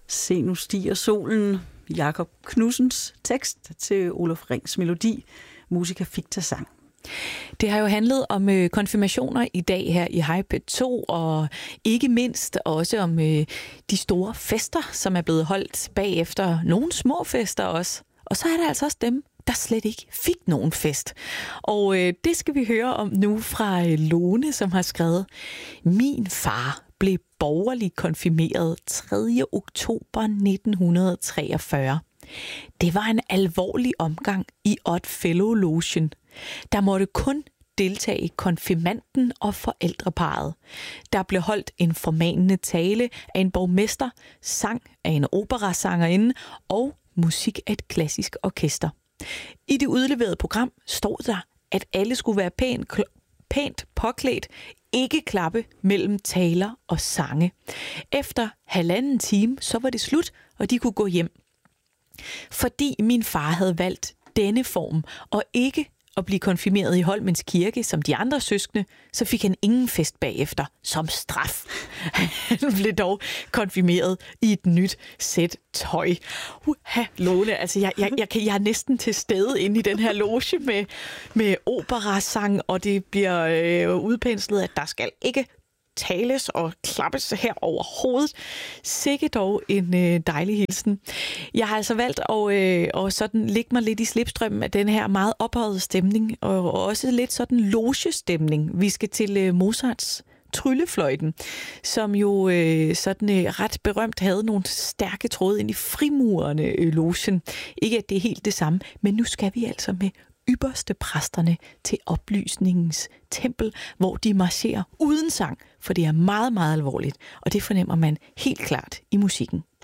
Se, nu stiger solen. Jakob Knudsens tekst til Oluf Rings melodi. Musica ficta sang. Det har jo handlet om konfirmationer i dag her i Hej P2, og ikke mindst også om de store fester, som er blevet holdt bagefter. Nogle små fester også. Og så er der altså også dem, der slet ikke fik nogen fest. Og det skal vi høre om nu fra Lone, som har skrevet: Min far blev borgerligt konfirmeret 3. oktober 1943. Det var en alvorlig omgang i Odd Fellow-logen. Der måtte kun deltage konfirmanden og forældreparret. Der blev holdt en formanende tale af en borgmester, sang af en operasangerinde og musik af et klassisk orkester. I det udleverede program stod der, at alle skulle være pænt påklædt, ikke klappe mellem taler og sange. Efter 1,5 time, så var det slut, og de kunne gå hjem. Fordi min far havde valgt denne form, og ikke at blive konfirmeret i Holmens Kirke som de andre søskende, så fik han ingen fest bagefter som straf. Han blev dog konfirmeret i et nyt sæt tøj. Lone, altså jeg er næsten til stede inde i den her loge med operasang, og det bliver udpenslet, at der skal ikke tales og klappes her over hovedet. Sikke dog en dejlig hilsen. Jeg har altså valgt at sådan lægge mig lidt i slipstrømmen af den her meget ophøjede stemning, og også lidt sådan logestemning. Vi skal til Mozarts Tryllefløjten, som jo ret berømt havde nogle stærke tråde ind i frimurerne logen. Ikke at det er helt det samme, men nu skal vi altså med ypperste præsterne til oplysningens tempel, hvor de marcherer uden sang, for det er meget, meget alvorligt, og det fornemmer man helt klart i musikken.